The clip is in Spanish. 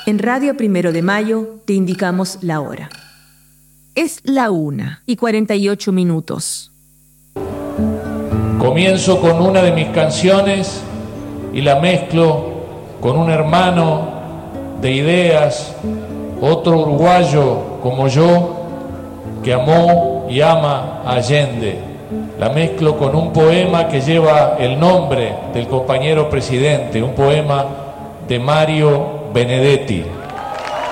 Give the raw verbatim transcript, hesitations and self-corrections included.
En Radio Primero de Mayo te indicamos la hora. Es la una y cuarenta y ocho minutos. Comienzo con una de mis canciones y la mezclo con un hermano de ideas, otro uruguayo como yo, que amó y ama a Allende. La mezclo con un poema que lleva el nombre del compañero presidente, un poema de Mario Benedetti.